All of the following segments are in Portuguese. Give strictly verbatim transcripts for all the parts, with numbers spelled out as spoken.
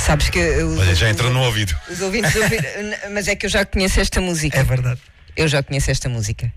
Sabes que. Os, Olha, já entrou no ouvido. Os ouvintes ouviram, mas é que eu já conheço esta música. É verdade. Eu já conheço esta música.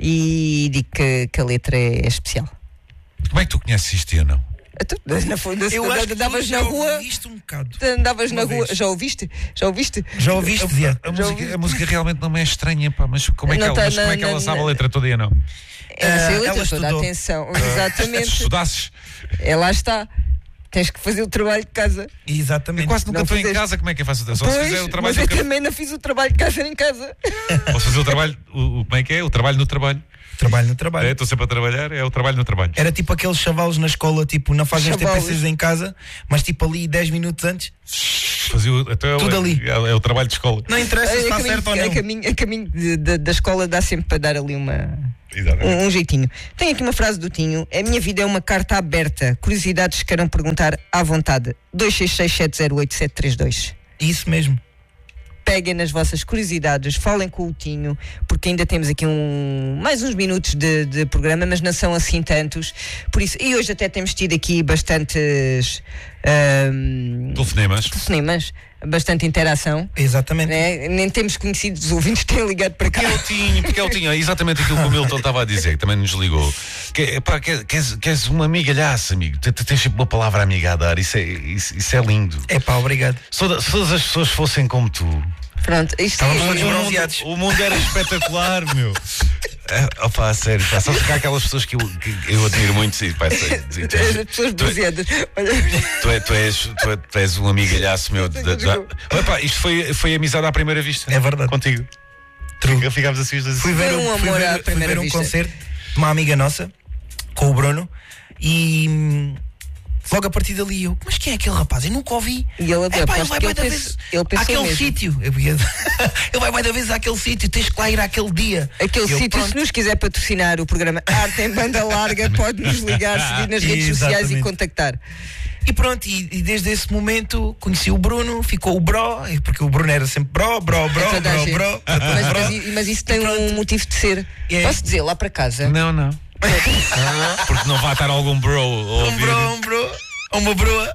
E digo que, que a letra é especial. Como é que tu conheces isto e eu não? Tu, na, fundo, Eu acho que andavas tu na já rua. ouviste um bocado. Andavas na Uma rua. vez. Já ouviste? Já ouviste? Já ouviste, Zé? A, música, a música realmente não me é estranha, pá, mas como é que Não ela, tá mas como na- é que ela na- sabe a na- letra toda e eu não? É a Ah, letra ela toda, estudou. atenção. Se Exatamente. estudasses, É, lá está. Tens que fazer o trabalho de casa. Exatamente. eu quase nunca Não estou em fizeste. casa, como é que eu faço? Só se fizer o trabalho mas eu do também não fiz o trabalho de casa em casa. Posso fazer o trabalho, o, o- como é que é? O trabalho no trabalho. Trabalho no É, trabalho. estou sempre a trabalhar, é o trabalho no trabalho. Era tipo aqueles chavalos na escola, tipo, não fazem os Chavalos. T P Cs em casa, mas tipo ali dez minutos antes. Fazia o- até Tudo é, ali. É, é o trabalho de escola. Não interessa se A está caminho, certo ou a não. caminho, a caminho de- de- da escola dá sempre para dar ali uma, Exatamente. um, um jeitinho. Tem aqui uma frase do Tinho: a minha vida é uma carta aberta. Curiosidades que queiram perguntar à vontade. dois seis seis sete zero oito sete três dois. Isso mesmo. Peguem nas vossas curiosidades, falem com o Tinho, porque ainda temos aqui um, mais uns minutos de, de programa, mas não são assim tantos. Por isso, e hoje até temos tido aqui bastantes ahm, Telefonemas. telefonemas, bastante interação. Exatamente. Né? Nem temos conhecidos, os ouvintes têm ligado para cá. Porque é o Tinho, porque é o Tinho, é exatamente aquilo que o Milton estava a dizer, que também nos ligou. Que, pá, que, que, és, que és uma amigalhaça, amigo. Tu, tu tens sempre uma palavra amiga a dar, isso é, isso, isso é lindo. É pá, obrigado. Se todas se todas as pessoas fossem como tu, Pronto, isto Estávamos é- todos o bronzeados. mundo, o mundo era espetacular, meu. É, opa, a sério, pá, só ficar aquelas pessoas que eu, que eu admiro muito, sim, pá, sei, sim, tu, és, As pessoas tu, bronzeadas. Olha, tu, é- tu és, tu, é- tu és um amigalhaço, meu. de- de- já- Olha, pá, isto foi, foi amizade à primeira vista. É verdade. Contigo. True. Ficámos assim os dois. Fui ver, Foi um o- fui amor ver- à fui primeira ver um vista. concerto de uma amiga nossa, com o Bruno, e hum, logo a partir dali eu, mas quem é aquele rapaz? Eu nunca ouvi. E ele- É pá, ele aposto vai que bué ele da pense- vez ele pensou àquele mesmo. sítio. Eu ia- Ele vai bué da vez àquele sítio, tens que lá ir àquele dia. aquele E eu, sítio, pronto. se nos quiser patrocinar o programa Arte em Banda Larga, pode nos ligar, seguir nas redes sociais e Exatamente. contactar. E pronto, e, e desde esse momento conheci o Bruno, ficou o bro, porque o Bruno era sempre bro, bro, bro, É toda a bro, gente. bro, Mas, bro. mas- mas isso tem E pronto. um motivo de ser. É. Posso dizer, lá para casa. Não, não. Porque não vai estar algum bro a Um ouvir. bro, um bro, uma broa,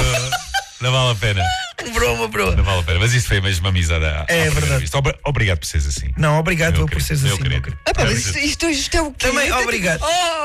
Não vale a pena. um bro, uma broa. Não vale a pena. Mas isso foi mesmo uma amizade à, à primeira verdade. vista. Obri- Obrigado por seres assim. Não, obrigado Meu eu por seres querido, assim. meu meu querido. querido. Ah, pá, mas isto, isto, isto é o quê? Também, Isto é- obrigado.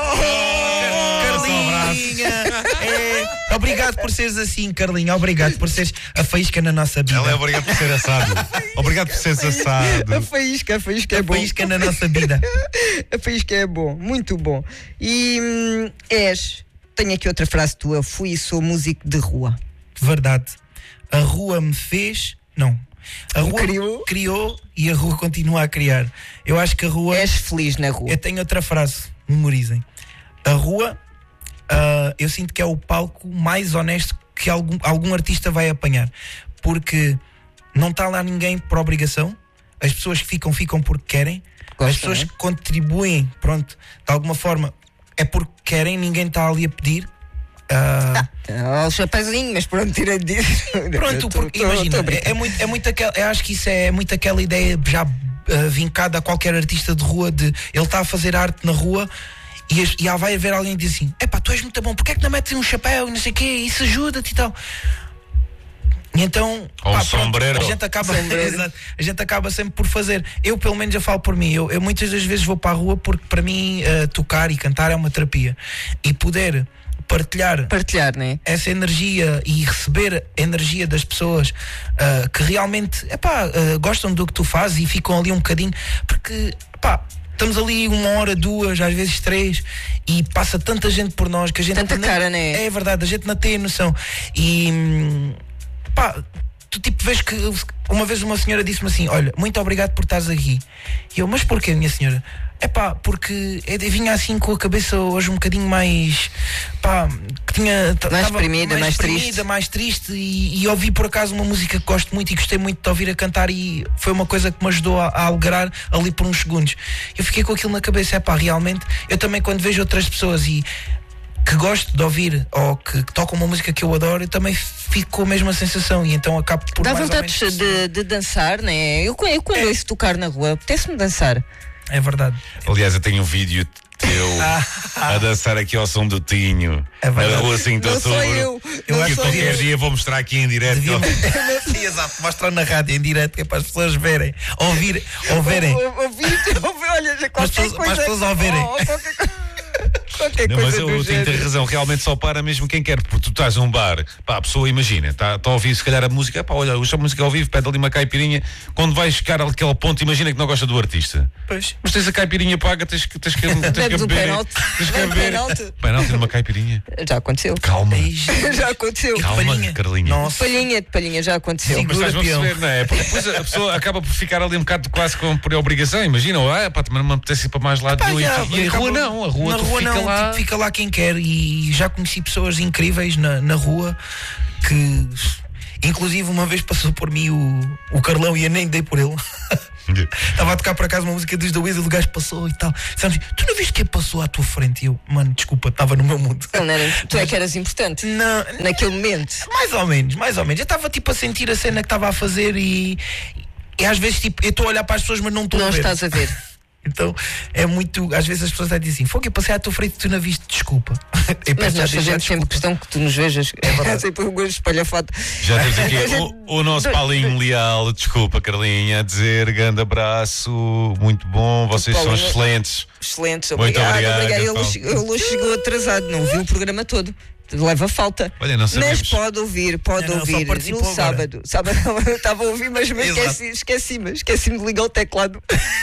Oh! Carlinha, é, obrigado por seres assim, Carlinha. Obrigado por seres a faísca na nossa vida. Ela é obrigado por ser assado. Obrigado por seres assado. A faísca, a faísca é a bom. faísca na nossa vida. A faísca é bom, muito bom. E hum, és, tenho aqui outra frase tua, fui e sou músico de rua. Verdade. A rua me fez. Não. A rua Criou. criou e a rua continua a criar. Eu acho que a rua. És feliz na rua. Eu tenho outra frase, memorizem. A rua, ah, eu sinto que é o palco mais honesto que algum, algum artista vai apanhar. Porque não está lá ninguém por obrigação. As pessoas que ficam, ficam porque querem. Gostam, As pessoas né? que contribuem, pronto, de alguma forma, é porque querem, ninguém está ali a pedir. Ah, Ah, o chapéuzinho, mas pronto, tirei disso. Pronto, Tô- porque tô- tô imagina, a brincar. é, é muito, é muito aquela, eu acho que isso é muito aquela ideia já ah, vincada a qualquer artista de rua, de ele está a fazer arte na rua e, as- e vai haver alguém que diz assim: epá, tu és muito bom, porque é que não metes um chapéu e não sei o quê, isso ajuda-te e tal. E então, Ou um pá, pronto, sombreiro. a gente acaba Sombreiro. Exato, a gente acaba sempre por fazer. Eu, pelo menos, eu falo por mim. Eu, eu muitas das vezes vou para a rua porque para mim ah, tocar e cantar é uma terapia. E poder partilhar Partilhar, né? essa energia e receber a energia das pessoas ah, que realmente epá, ah, gostam do que tu fazes e ficam ali um bocadinho, porque epá, estamos ali uma hora, duas, às vezes três, e passa tanta gente por nós que a gente Tanta nem- cara, né? É verdade, a gente não tem a noção. E hum, pá, tu tipo vês que uma vez uma senhora disse-me assim: olha, muito obrigado por estares aqui. E eu, mas porquê, minha senhora? É pá, porque eu vinha assim com a cabeça hoje um bocadinho mais, pá, que tinha t- Mais tava deprimida, mais deprimida, triste. mais triste e, e ouvi por acaso uma música que gosto muito e gostei muito de ouvir a cantar e foi uma coisa que me ajudou a, a alegrar ali por uns segundos. Eu fiquei com aquilo na cabeça, é pá, realmente, eu também quando vejo outras pessoas e que gosto de ouvir ou que, que tocam uma música que eu adoro, eu também fico com a mesma sensação e então acabo por Dá mais ou vontade menos- de, de dançar, né? Eu, eu quando É. ouço tocar na rua, apetece-me dançar. É verdade. Aliás, eu tenho um vídeo eu a dançar aqui ao som do Tinho. É na verdade. rua cinco de Não sou outubro. eu. Eu não acho Que sou qualquer eu. dia vou mostrar aqui em direto. Devia- Exato, mostrar na rádio em direto, que é para as pessoas verem, ouvir, ouvirem. Ou- ou- Ouvi, ouvi, olha, já qualquer pessoas- coisa. para as pessoas ouvirem. Oh, qualquer co- qualquer Não, mas coisa eu do tenho género. ter razão, realmente só para mesmo quem quer, porque tu estás num bar, pá, a pessoa imagina, está tá a ouvir se calhar a música, pá, olha, hoje a música ao vivo, pede ali uma caipirinha, quando vais chegar àquele ponto, imagina que não gosta do artista. Pois. Mas tens a caipirinha paga, tens que, tens que, tens que Bebes um beber. penalti. Tens que Bebe beber. penalti. Penalti numa caipirinha. Já aconteceu. Calma. Ei, Já aconteceu. Calma, palhinha. Carlinha. Nossa. Palhinha de palhinha, já aconteceu. Mas estás a Segura, perceber, não é? Porque depois a pessoa acaba por ficar ali um bocado quase com, por obrigação. Imagina, ah, pá, também não me apetece ir para mais lado. Pá, e, já, e a acaba- rua não, a rua na tu rua fica não, lá. tipo, fica lá quem quer. E já conheci pessoas incríveis na, na rua que, inclusive, uma vez passou por mim o, o Carlão e eu nem dei por ele. Estava a tocar por acaso uma música dos The Weasel, o gajo passou e tal. Sabes, tu não viste quem passou à tua frente? E eu, mano, desculpa, estava no meu mundo. Não era- tu é que eras importante Não, naquele momento. mais ou menos, mais ou menos. Eu estava tipo a sentir a cena que estava a fazer e, e às vezes tipo, eu estou a olhar para as pessoas, mas não estou Não a ver. estás a ver. Então é muito. Às vezes as pessoas até dizem: Fogo, eu passei à tua frente e tu não viste, desculpa. Eu Mas peço nós já desde já fazemos sempre desculpa. questão que tu nos vejas. É verdade. sempre um gosto espalhafado. Já temos aqui o, o nosso palinho leal, desculpa Carlinha, a dizer grande abraço, muito bom, vocês são Paulinho. excelentes. Excelente, Muito obrigado. obrigado, obrigado. Ele, Paulo. hoje- ele hoje chegou atrasado, não viu o programa todo. Leva falta. Olha, não sabemos. Mas pode ouvir, pode Não, não, só ouvir. participou No agora. sábado. Sábado não, eu estava a ouvir, mas me Exato. esqueci, esqueci-me. Esqueci-me de ligar o teclado.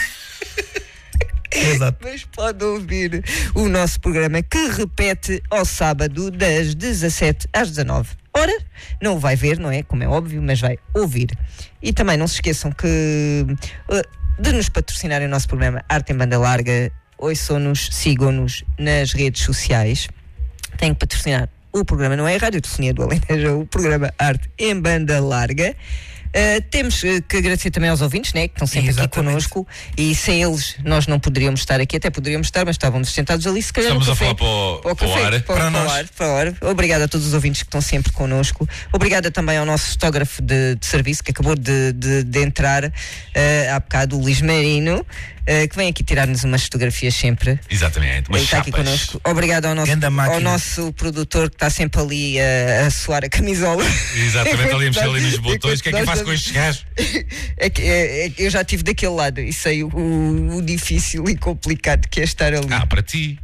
Exato. Mas pode ouvir o nosso programa que repete ao sábado das dezassete às dezanove. Ora, não o vai ver, não é? Como é óbvio, mas vai ouvir. E também não se esqueçam que uh, de nos patrocinarem o nosso programa Arte em Banda Larga. Ouçam-nos, sigam-nos nas redes sociais. Tem que patrocinar o programa, não é a Rádio Telefonia do Alentejo, é o programa Arte em Banda Larga. Uh, temos uh, que agradecer também aos ouvintes, né, que estão sempre Exatamente. aqui connosco, e sem eles nós não poderíamos estar aqui, até poderíamos estar, mas estávamos sentados ali, se calhar Estamos no a café, falar para o- para o para o café, ar. para, Para para o nós. ar, para o ar. Obrigada a todos os ouvintes que estão sempre connosco. Obrigada também ao nosso fotógrafo de, de serviço que acabou de, de, de entrar uh, há bocado, o Luís Marino, uh, que vem aqui tirar-nos umas fotografias sempre. Exatamente, umas Ele está aqui chapas. connosco. Obrigado ao nosso, Ganda máquina. ao nosso produtor que está sempre ali a, a suar a camisola. Exatamente, ali a mexer ali nos Enquanto botões. O que é que eu nós faço com estes gajos? É que, é- é que eu já estive daquele lado e sei o, o- o difícil e complicado que é estar ali. Ah, para ti.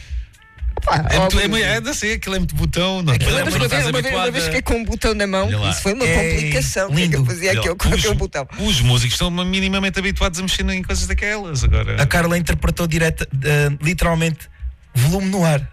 Pá, É, muito, óbvio. é, muito- é, não sei, aquilo é muito botão. Não, Aquilo não, é Mas não uma, estás vez, uma, vez, uma habituada. vez fiquei com um botão na mão, Olha lá. isso foi uma Ei, complicação. O que é que eu lindo. fazia aqui Olha, com os, aquele botão? os músicos estão minimamente habituados a mexer em coisas daquelas agora. A Carla interpretou direta, eh, literalmente, volume no ar.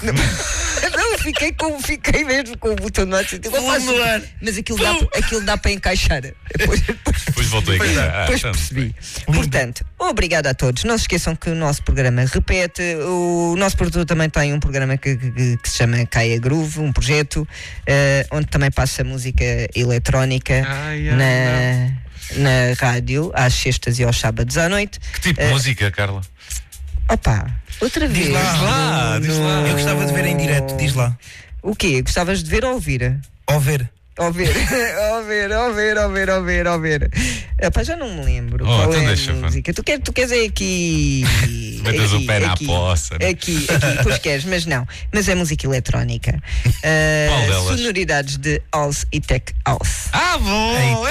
Não, fiquei, com, fiquei mesmo com o botão no ar. Tipo, eu Volume faço- no ar. Mas aquilo dá, aquilo dá para encaixar. Depois, depois Depois voltei aqui. Ah, Depois tá. percebi. Portanto, obrigado a todos. Não se esqueçam que o nosso programa repete. O nosso produtor também tem um programa que, que- que se chama Caia Groove, um projeto eh, onde também passa música eletrónica Ai, ai, na, na rádio, às sextas e aos sábados à noite. Que tipo de música, Carla? Opa, outra vez. lá. Diz lá, diz lá. Eu gostava de ver em direto, diz lá. O quê? Gostavas de ver ou ouvir? Ao ver. Ouvir, ouvir, ouvir, ouvir, ouvir, ouvir. Epá, já não me lembro Oh, qual então é deixa, a pá. música. Tu queres, tu queres é aqui. Metes o aqui, pé na aqui, poça, né? Aqui, aqui, pois queres, mas não. Mas é música eletrónica. Ah, Qual delas? sonoridades de House e Tech House. Ah, bom! Eita.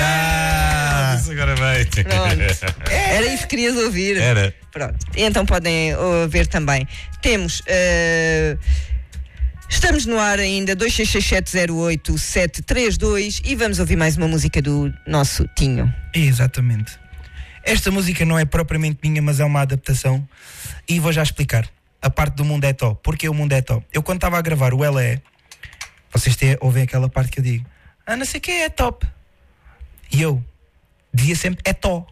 É, isso agora vai. Pronto. Era isso que querias ouvir. Era. Pronto. E então podem uh, ver também. Temos. uh, Estamos no ar ainda, dois seis seis sete zero oito sete três dois, e vamos ouvir mais uma música do nosso Tinho. Exatamente. Esta música não é propriamente minha, mas é uma adaptação. E vou já explicar. A parte do Mundo é Tó. Porque o Mundo é Tó? Eu quando estava a gravar o Ela É, vocês têm, ouvem aquela parte que eu digo, ah, não sei o que é top. E eu dizia sempre é Tó.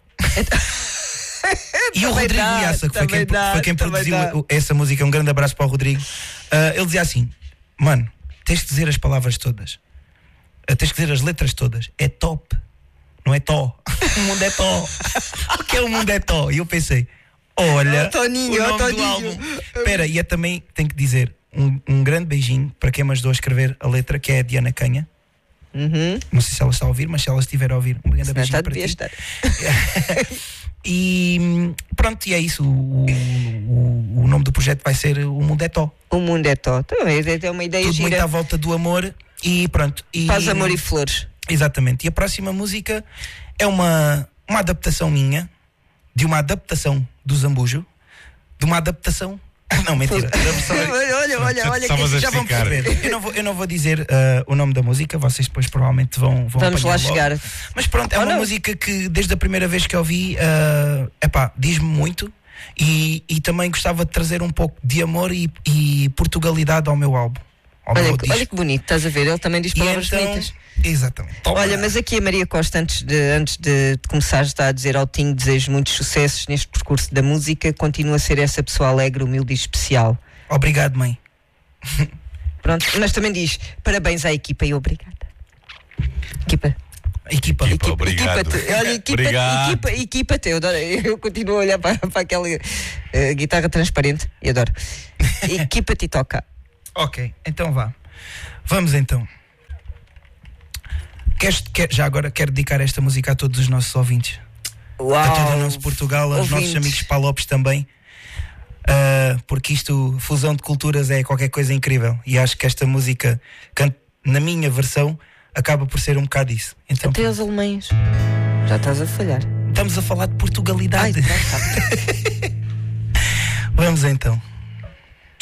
E o Também Rodrigo dá, Iassa, que foi também quem, dá, foi quem também produziu dá. o- essa música, um grande abraço para o Rodrigo. Ah, ele dizia assim: mano, tens de dizer as palavras todas, Ah, tens que dizer as letras todas. É top, não é tó. O mundo é tó. O que é o mundo é tó? E eu pensei: olha, Oh, Toninho, o oh, nome do Toninho. álbum. Espera, e eu também tenho que dizer um, um grande beijinho para quem me ajudou a escrever a letra, que é a Diana Canha. Uhum. Não sei se ela está a ouvir, mas se ela estiver a ouvir, um grande Se não beijinho está, para devia ti. estar. E pronto, e é isso. O, o, o nome do projeto vai ser O Mundo é Tó. O Mundo é Tó. Então, é, é uma ideia Tudo gira. muito à volta do amor e pronto. E, Paz, amor e flores. Exatamente. E a próxima música é uma, uma adaptação minha, de uma adaptação do Zambujo, de uma adaptação. Não, mentira. olha, olha, olha, Estavas que a Já vão esticar. perceber. Eu não vou, eu não vou dizer uh, o nome da música, vocês depois provavelmente vão, vão vamos lá apanhar logo. chegar. Mas pronto, é Oh, uma não. música que desde a primeira vez que eu ouvi, uh, epá, diz-me muito e, e também gostava de trazer um pouco de amor e, e Portugalidade ao meu álbum. Ao meu Olha, que- disco. olha que bonito, estás a ver? Ele também diz E palavras então, bonitas. exatamente. Olha, mas aqui a Maria Costa, antes de, antes de, de começar, está a dizer ao Tinho: desejo muitos sucessos neste percurso da música, continua a ser essa pessoa alegre, humilde e especial. Obrigado, mãe. Pronto, mas também diz parabéns à equipa e obrigada. Equipa. Equipa. Equipa. Obrigado. Equipa-te. Olha, equipa, Obrigado. equipa, equipa-te. Eu, adoro, eu continuo a olhar para, para aquela uh, guitarra transparente e adoro. Equipa-te e toca. Ok, então vá. Vamos então. Queres, quer, já agora quero dedicar esta música a todos os nossos ouvintes. Uau. A todo o nosso Portugal, aos ouvintes. nossos amigos palopes também. Uh, porque isto, fusão de culturas, é qualquer coisa incrível. E acho que esta música, can- na minha versão, acaba por ser um bocado isso. Então, Até aos alemães. Já estás a falhar. estamos a falar de Ai, Portugalidade. não, tá. Vamos então.